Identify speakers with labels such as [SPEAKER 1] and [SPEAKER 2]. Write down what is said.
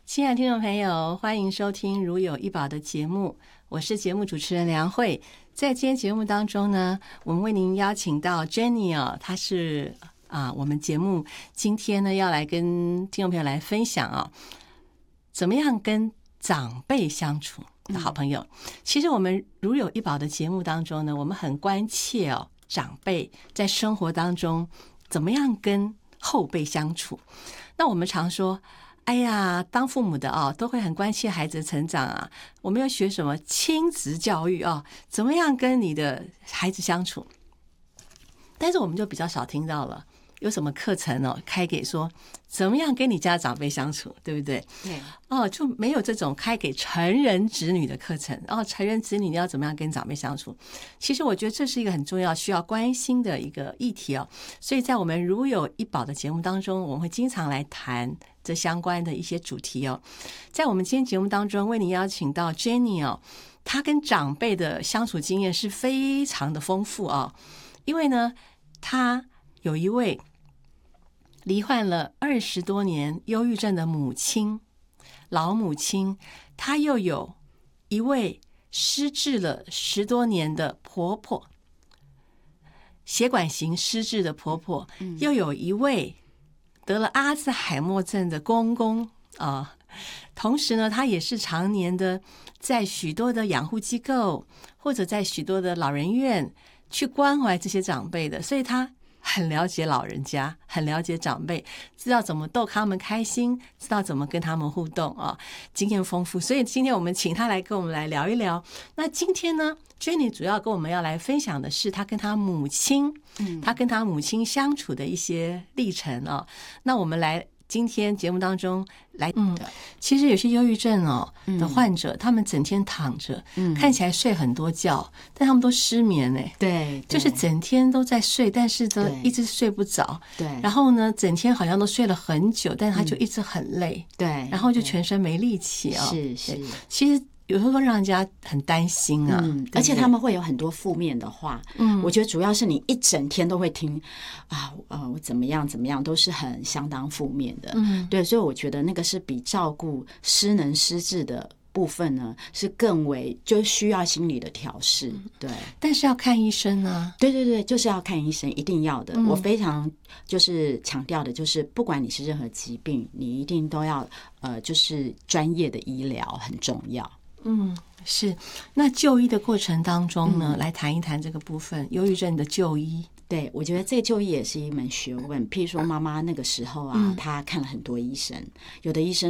[SPEAKER 1] 亲爱的听众朋友，欢迎收听《如有一宝》的节目，我是节目主持人梁慧。在今天节目当中呢，我们为您邀请到 Jenny 哦，她是我们节目今天呢要来跟听众朋友来分享怎么样跟长辈相处的好朋友。其实我们如有一宝的节目当中呢，我们很关切长辈在生活当中怎么样跟后辈相处。那我们常说，哎呀，当父母的都会很关切孩子的成长我们要学什么亲子教育怎么样跟你的孩子相处。但是我们就比较少听到了有什么课程开给说怎么样跟你家长辈相处，对不对？对就没有这种开给成人子女的课程成人子女你要怎么样跟长辈相处。其实我觉得这是一个很重要需要关心的一个议题所以在我们如有一宝的节目当中，我们会经常来谈这相关的一些主题在我们今天节目当中为您邀请到 Jenny 她跟长辈的相处经验是非常的丰富因为呢她有一位罹患了20多年忧郁症的母亲，老母亲，她又有一位失智了10多年的婆婆，血管型失智的婆婆，又有一位得了阿兹海默症的公公同时呢，她也是常年的在许多的养护机构或者在许多的老人院去关怀这些长辈的，所以她很了解老人家，很了解长辈，知道怎么逗他们开心，知道怎么跟他们互动经验丰富。所以今天我们请他来跟我们来聊一聊。那今天呢 Jenny 主要跟我们要来分享的是他跟他母亲他跟他母亲相处的一些历程那我们来今天节目当中来其实有些忧郁症的患者他们整天躺着看起来睡很多觉，但他们都失眠
[SPEAKER 2] 对，
[SPEAKER 1] 就是整天都在睡，但是都一直睡不着，
[SPEAKER 2] 对，
[SPEAKER 1] 然后呢整天好像都睡了很久，但他就一直很累，
[SPEAKER 2] 对，
[SPEAKER 1] 然后就全身没力气
[SPEAKER 2] 是，
[SPEAKER 1] 其实有时候让人家很担心对对，
[SPEAKER 2] 而且他们会有很多负面的话我觉得主要是你一整天都会听我怎么样怎么样，都是很相当负面的对，所以我觉得那个是比照顾失能失智的部分呢是更为就需要心理的调试对，
[SPEAKER 1] 但是要看医生
[SPEAKER 2] 对，就是要看医生，一定要的我非常就是强调的就是不管你是任何疾病，你一定都要就是专业的医疗很重要
[SPEAKER 1] 是。那就医的过程当中呢来谈一谈这个部分，忧郁症的就医。
[SPEAKER 2] 对，我觉得这个就医也是一门学问。譬如说妈妈那个时候她看了很多医生，有的医生